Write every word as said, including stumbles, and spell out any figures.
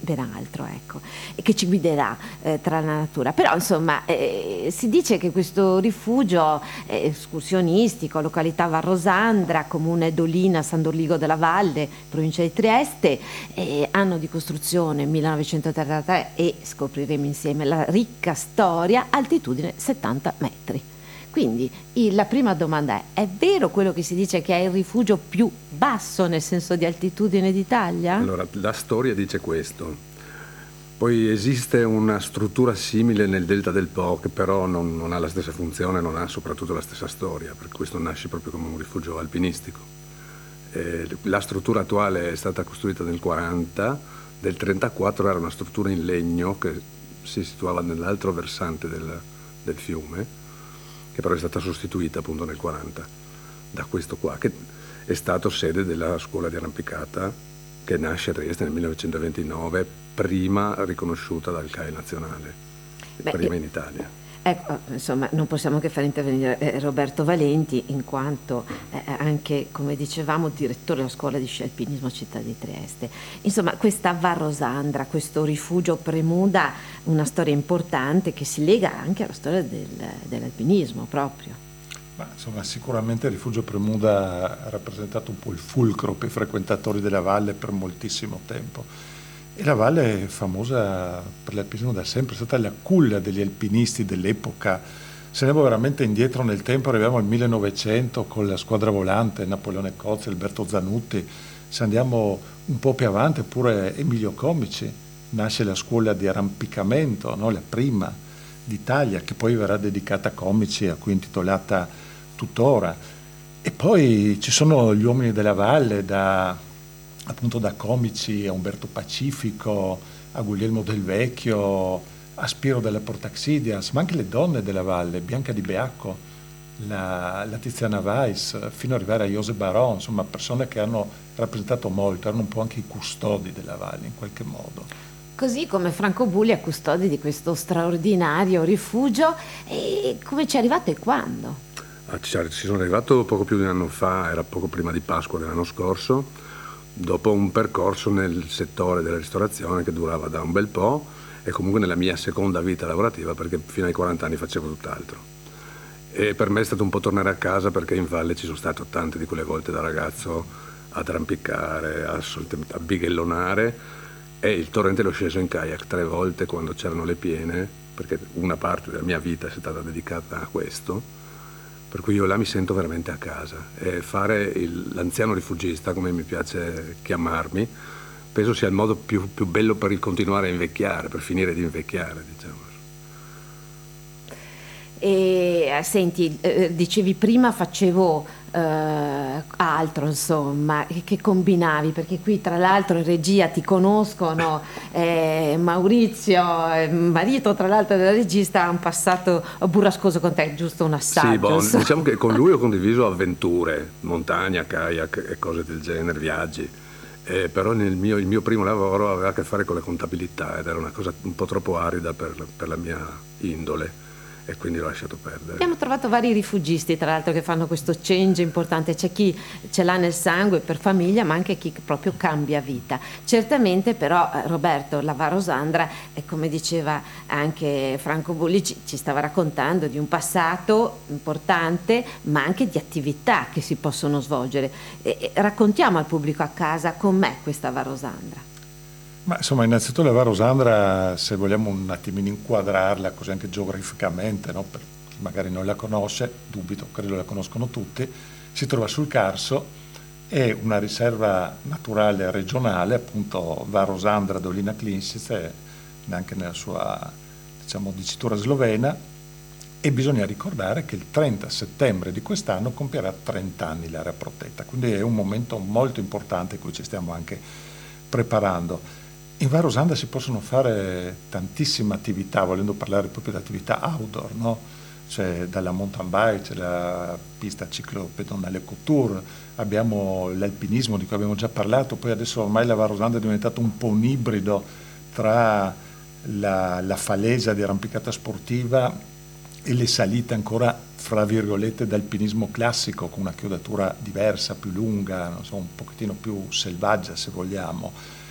ben altro, ecco, e che ci guiderà eh, tra la natura. Però insomma eh, si dice che questo rifugio eh, escursionistico, località Varrosandra, comune Dolina San Dorligo della Valle, provincia di Trieste, eh, anno di costruzione millenovecentotrentatré, e scopriremo insieme la ricca storia, altitudine settanta metri. Quindi il- la prima domanda è: è vero quello che si dice che è il rifugio più basso nel senso di altitudine d'Italia? Allora, la storia dice questo. Poi esiste una struttura simile nel delta del Po, che però non, non ha la stessa funzione, non ha soprattutto la stessa storia, per questo nasce proprio come un rifugio alpinistico. Eh, la struttura attuale è stata costruita nel quaranta, del trentaquattro era una struttura in legno che si situava nell'altro versante del, del fiume, che però è stata sostituita appunto nel quaranta da questo qua, che è stato sede della scuola di arrampicata che nasce a Trieste nel millenovecentoventinove, prima riconosciuta dal C A I nazionale, Beh, prima eh, in Italia. Ecco, insomma, non possiamo che far intervenire eh, Roberto Valenti, in quanto eh, anche, come dicevamo, direttore della scuola di sci alpinismo Città di Trieste. Insomma, questa Varrosandra, questo rifugio Premuda, una storia importante che si lega anche alla storia del, dell'alpinismo proprio. Ma, insomma, sicuramente il rifugio Premuda ha rappresentato un po' il fulcro per i frequentatori della valle per moltissimo tempo. E la valle è famosa per l'alpinismo da sempre, è stata la culla degli alpinisti dell'epoca. Se andiamo veramente indietro nel tempo, arriviamo al millenovecento con la squadra volante, Napoleone Cozzi, Alberto Zanutti. Se andiamo un po' più avanti, pure Emilio Comici, nasce la scuola di arrampicamento, no? La prima d'Italia, che poi verrà dedicata a Comici, a cui è intitolata tuttora. E poi ci sono gli uomini della valle, da appunto da Comici a Umberto Pacifico, a Guglielmo del Vecchio, a Spiro della Portaxidias, ma anche le donne della valle, Bianca di Beacco, la, la Tiziana Weiss, fino ad arrivare a Josep Baron, insomma persone che hanno rappresentato molto, erano un po' anche i custodi della valle in qualche modo. Così come Franco Bulli è custode di questo straordinario rifugio. E come ci è arrivato e quando? Ah, ci ci sono arrivato poco più di un anno fa, era poco prima di Pasqua dell'anno scorso, dopo un percorso nel settore della ristorazione che durava da un bel po', e comunque nella mia seconda vita lavorativa, perché fino ai quaranta anni facevo tutt'altro. E per me è stato un po' tornare a casa, perché in valle ci sono stato tante di quelle volte da ragazzo ad arrampicare, a, a bighellonare, e il torrente l'ho sceso in kayak tre volte quando c'erano le piene, perché una parte della mia vita è stata dedicata a questo. Per cui io là mi sento veramente a casa, e fare il, l'anziano rifugista, come mi piace chiamarmi, penso sia il modo più, più bello per continuare a invecchiare, per finire di invecchiare, diciamo. E eh, senti, eh, dicevi prima facevo eh, altro, insomma, che, che combinavi? Perché qui tra l'altro in regia ti conoscono, eh, Maurizio, eh, marito tra l'altro della regista, ha un passato burrascoso con te, giusto un assaggio? Sì, bon, insomma. diciamo che con lui ho condiviso avventure, montagna, kayak e cose del genere, viaggi. Eh, però nel mio, il mio primo lavoro aveva a che fare con la contabilità ed era una cosa un po' troppo arida per, per la mia indole, e quindi l'ho lasciato perdere. Abbiamo trovato vari rifugisti, tra l'altro, che fanno questo change importante. C'è chi ce l'ha nel sangue per famiglia, ma anche chi proprio cambia vita. Certamente però, Roberto, la Varrosandra, eh, come diceva anche Franco Bulli, ci, ci stava raccontando di un passato importante, ma anche di attività che si possono svolgere. E, e raccontiamo al pubblico a casa com'è questa Varrosandra. Ma insomma, innanzitutto la Varrosandra, se vogliamo un attimino inquadrarla così anche geograficamente, no? Per chi magari non la conosce, dubito, credo la conoscono tutti, si trova sul Carso, è una riserva naturale regionale, appunto Varrosandra Dolina Klinčice, neanche nella sua, diciamo, dicitura slovena, e bisogna ricordare che il trenta settembre di quest'anno compierà trenta anni l'area protetta, quindi è un momento molto importante in cui ci stiamo anche preparando. In Varrosandra si possono fare tantissime attività, volendo parlare proprio di attività outdoor, no? C'è dalla mountain bike, c'è la pista ciclopedonale Couture, abbiamo l'alpinismo di cui abbiamo già parlato, poi adesso ormai la Varrosandra è diventato un po' un ibrido tra la, la falesia di arrampicata sportiva e le salite ancora, fra virgolette, d'alpinismo classico, con una chiodatura diversa, più lunga, non so, un pochettino più selvaggia se vogliamo.